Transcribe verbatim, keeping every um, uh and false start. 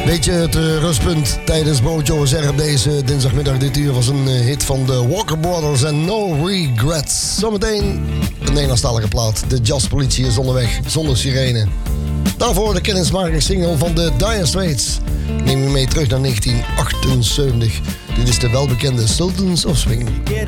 Beetje het uh, rustpunt tijdens Broodje O S R op deze dinsdagmiddag. Dit uur was een uh, hit van de Walker Brothers en No Regrets. Zometeen de Nederlandstalige plaat. De jazzpolitie is onderweg, zonder sirene. Daarvoor de kennismakingssingle van de Dire Straits. Neem je mee terug naar negentien achtenzeventig. Dit is de welbekende Sultans of Swing.